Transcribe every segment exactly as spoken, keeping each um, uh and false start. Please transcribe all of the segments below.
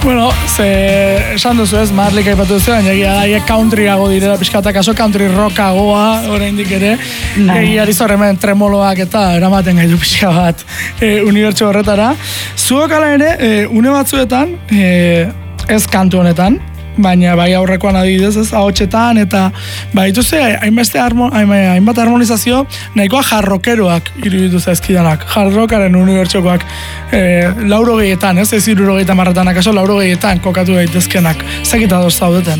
Bueno, ze esan duzu ez, Marlik aipatu duzu, baina egia da, haiek countryago direla pixkata, kaso country rockagoa, oraindik ere, egia arizu hemen tremoloak eta eramaten gaitu pixka bat e, unibertsu horretara. Zuok ala ere, e, une batzuetan, e, ez kantu honetan, baina bai aurrekoan adibidez ez, ahotsetan, eta baituze, hainbeste harmo, hainbat harmonizazio, nahikoa jarrokeroak iruditu zaizkidanak, jarrokaren unibertsokoak, e, lauro gehietan, ez, ez iruro gehietan marretan, akaso lauro gehietan kokatu daitezkenak, zakita doz zaudeten?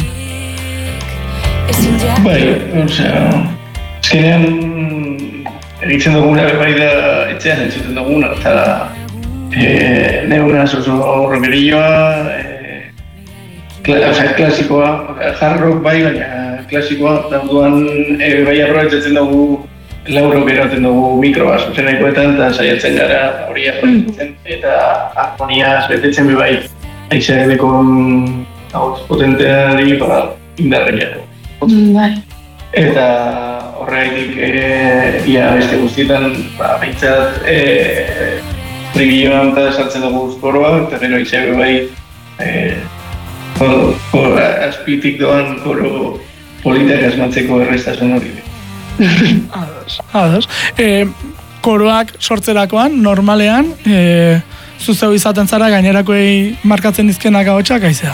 Bai, osea, ezkenean egitzen duguna bai da etxean entzuten duguna, eta e, neuraz oso romerilloa, klasikoa, hard rock bai, baina klasikoa, dauduan e, bai aprobetzatzen dugu lauro geratzen dugu mikroa zuzen nahikoetan, eta saiatzen gara hori aprobetzatzen, eta harmoniaz betetzen be bai, aizadeko potenteari indarrean. Bai. Eta horregatik e, ia beste guztietan, ba, behintzat e, pribilloan eta sartzen dugu koroa, eta gero aizadeko bai, e, Koro, koro, azpitik doan koro politak asmatzeko errestasun hori. Ados, ados. E, koroak sortzerakoan, normalean, e, zuzeu izaten zara gainerakoei markatzen dizkenak ahotsak aizea?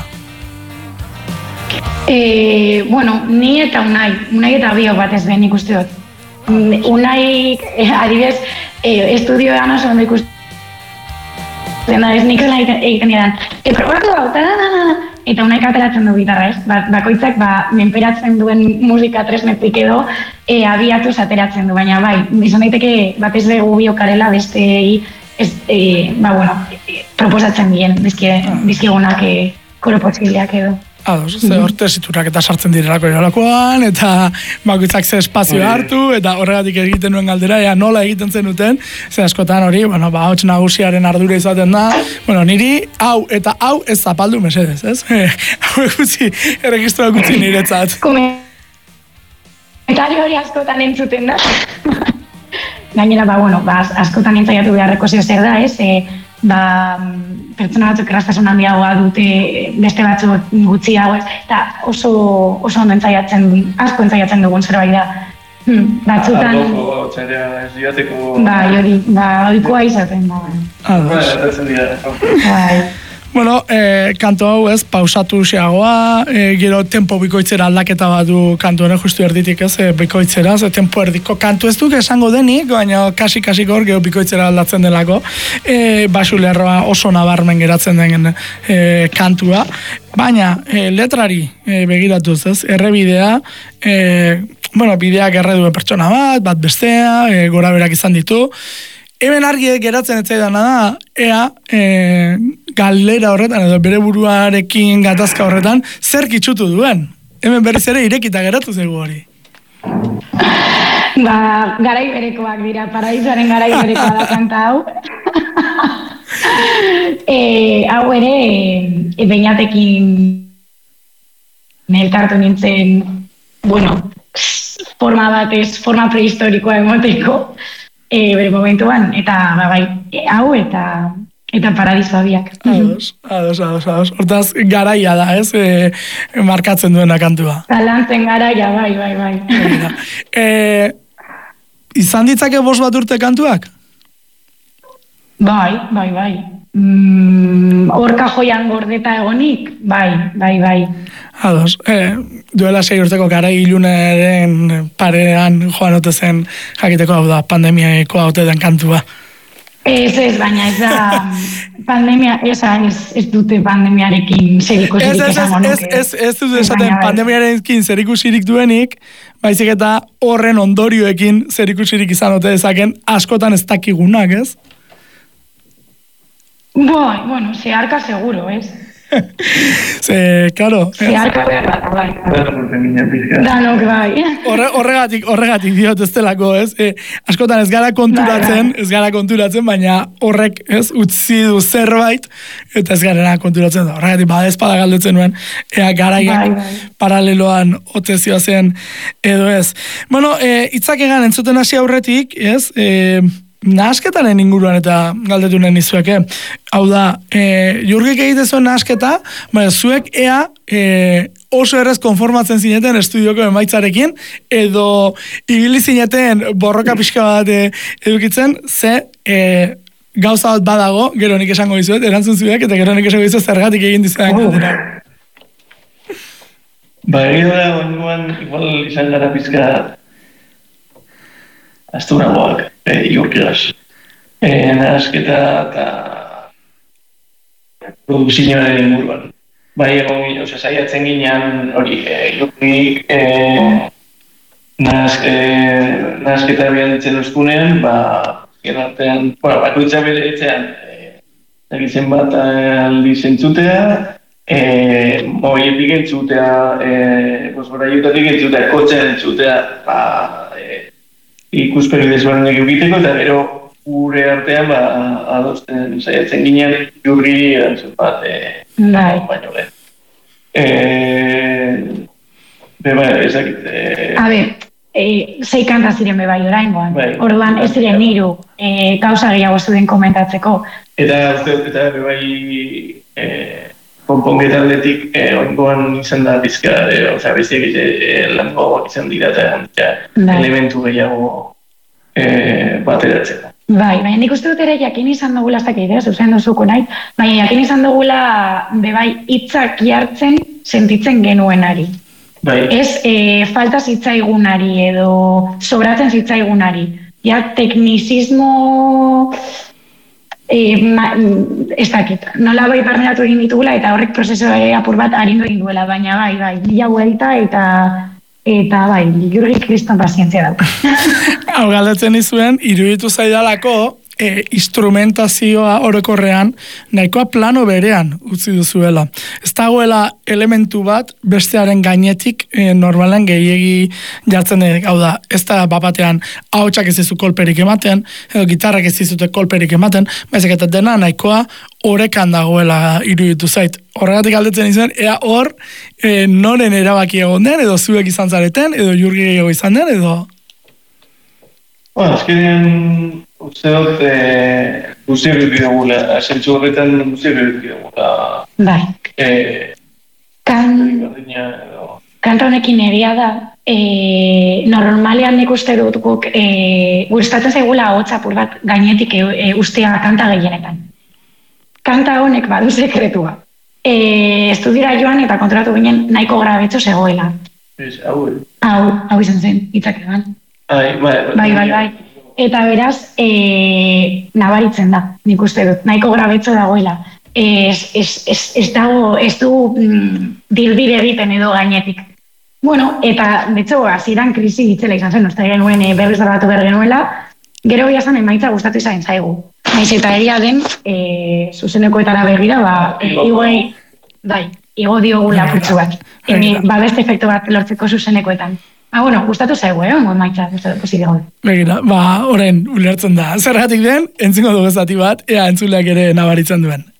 E, bueno, ni eta Unai, Unai eta biok batez behin ikuste dut. Unai, eh, adibidez, eh, estudioan oso ondo ikusten da, ez nik zela egiten didan. E, probatu hau, da, da, da, da. Eta Unaik ateratzen du gitarra, ez? Ba, bakoitzak ba, menperatzen duen musika tresnetik edo e, abiatuz ateratzen du, baina bai, izan daiteke batez begu biokarela beste ez, e, ba, bueno, e, proposatzen dien bizkigunak e, koro posibleak edo. Ados, ze hor tesiturak eta sartzen direlako eralakoan, eta bakoitzak ze espazio hartu, eta horregatik egiten nuen galdera, ea nola egiten zenuten, ze askotan hori, bueno, ba, hots nagusiaren ardura izaten da, bueno, niri hau eta hau ez zapaldu mesedez, ez? Hau egutzi, erregistroa gutzi niretzat. Komentario hori askotan entzuten da. Gainera, ba, bueno, ba, askotan entzaiatu beharreko zeo zer da, ez? E, ba, pertsona batzuk erraztasun handiagoa dute beste batzuk gutxiago, eta oso, oso ondo entzaiatzen, asko entzaiatzen dugun zerbait da. Hmm, batzutan... Aldoko, txarea ez diateko... Bai, hori, ba, oikoa izaten da. Bai. Bueno, eh, kanto hau ez, pausatu xeagoa, eh, gero tempo bikoitzera aldaketa bat du kantu ere justu erditik ez, eh, bikoitzera, ze tempo erdiko kantu ez duk esango denik, baina kasi-kasik hor gero bikoitzera aldatzen delako, eh, basu lerroa oso nabarmen geratzen den eh, kantua, baina eh, letrari eh, begiratuz ez, errebidea, eh, bueno, bideak erreduen pertsona bat, bat bestea, eh, gora berak izan ditu, hemen argi geratzen etzaidana da, ea e, galera horretan edo bere buruarekin gatazka horretan zer kitxutu duen. Hemen berriz ere irekita geratu zego hori. Ba, garai berekoak dira, paradisoaren garai berekoa da kanta hau. e, hau ere, e, beinatekin elkartu nintzen, bueno, forma batez, forma prehistorikoa emoteko, E, bere momentuan, eta ba, bai, e, hau eta eta paradisoa biak. Ados, ados, ados, ados. Hortaz, garaia da, ez? E, markatzen duena kantua. Talantzen garaia, bai, bai, bai. e, izan ditzake bost bat urte kantuak? Bai, bai, bai. Mm, orka joian gordeta egonik, bai, bai, bai. Ados, eh, duela sei urteko garai ilunaren parean joan ote zen jakiteko hau da pandemiaeko haute den kantua. Ez, ez, baina ez da pandemia, ez, ez, ez dute pandemiarekin zerikusirik esango nuke. Ez, ez, ez, ez dute esaten pandemiarekin zerikusirik duenik, baizik eta horren ondorioekin zerikusirik izan ote dezaken askotan ez dakigunak, ez? Bai, bueno, zeharka seguro, ez? Ze, claro. Zeharka behar bai. Danok, bai. Horregatik, horregatik diot ez delako, ez? E, askotan ez gara konturatzen, ez gara konturatzen, baina horrek, ez, utzi du zerbait, eta ez gara konturatzen da. Horregatik, bada espada galdetzen nuen, ea garaiak bai, bai. Paraleloan otezioa zen, edo ez. Bueno, e, itzak egan entzuten hasi aurretik, ez? E, nahasketaren inguruan eta galdetu nahi nizuek, eh? Hau da, e, Jurgik egite zuen nahasketa, baina zuek ea e, oso errez konformatzen zineten estudioko emaitzarekin, edo ibili zineten borroka pixka bat e, edukitzen, ze e, gauza bat badago, gero nik esango dizuet, erantzun zuek, eta gero nik esango dizuet zergatik egin dizuetan oh. galdera. Ba, egia da, onduan, igual izan gara pizka asturagoak, e, Jurgigaz. E, nahasketa eta produkzioaren inguruan. Bai, egon, ose, saiatzen ginean hori, e, Jurgik e, nahasketa e, nahasketa bian ditzen uskunean, ba, gen artean, bueno, bakoitza bere etzean, egitzen bat aldi zentzutea, e, moietik entzutea, e, bosboraiutatik entzutea, kotxean entzutea, ba, e, ikuspegi desberdinak egiteko, eta gero gure artean ba, adosten saiatzen ginen Jurgi erantzun bat e, bai. Baino lehen. E, be bai, ezakit. E, A ber, e, zei kanta ziren bebai oraingoan. Bai. Orduan ez ziren hiru e, gauza gehiago zuen komentatzeko. Eta eta bebai e, konponketa aldetik e, oraingoan izan da pizka, e, osea besteak e, lango izan dira eta bai. elementu gehiago e, bateratzeko. Bai, baina nik uste dut ere jakin izan dugula, ez dakit, eh, zuzen duzuko nahi, baina jakin izan dugula bebai hitzak jartzen sentitzen genuenari. Bai. Ez e, falta zitzaigunari edo sobratzen zitzaigunari. Ja, teknizismo e, ma, ez dakit, nola bai barneratu egin ditugula eta horrek prozesu apur bat arindu egin duela, baina bai, bai, mila vuelta eta eta bai, Jurgi kriston pazientzia dauka. Hau galdetzen izuen, iruditu zaidalako e, instrumentazioa orokorrean nahikoa plano berean utzi duzuela. Ez dagoela elementu bat bestearen gainetik e, normalen gehiegi jartzen dut. Hau da, ez da bapatean ahotsak ez dizu kolperik ematen, edo gitarrak ez dizute kolperik ematen, baizik eta dena nahikoa orekan dagoela iruditu zait. Horregatik galdetzen izan, ea hor e, noren erabaki egon den, edo zuek izan zareten, edo Jurgi gehiago izan den, edo... Bueno, azkenean, uste dut, e, guzti egiten dugula, asentzu horretan guzti egiten dugula. Bai. E, kan... edo... Kanta honekin egia da, e, normalean nik uste dut guk, e, gustatzen zaigula ahotsapur bat gainetik e, e, ustea kanta gehienetan. Kanta honek badu sekretua. E, estudiora joan eta kontratu ginen nahiko grabetxo zegoela. Ez, hau, hau, hau izan zen, hitzak egan. Ai, bai, bai, bai, bai. Eta beraz, e, nabaritzen da, nik uste dut, nahiko grabetxo dagoela. Ez, ez, ez, ez dago, ez du mm, dilbide egiten edo gainetik. Bueno, eta, betxo, hasieran krisi hitzela izan zen, uste genuen e, berriz darbatu behar genuela, gero biazan emaitza gustatu izan zaigu. Naiz eta egia den, e, zuzenekoetara begira, ba, igoi, bai, igo diogula putzu bat. Emi, ba, beste efektu bat lortzeko zuzenekoetan. Ah, bueno, gustatu zaigu, eh, ongo emaitza, ez da posible. Begira, ba, orain ulertzen da. Zergatik den, entzingo dugu zati bat, ea entzuleak ere nabaritzen duen.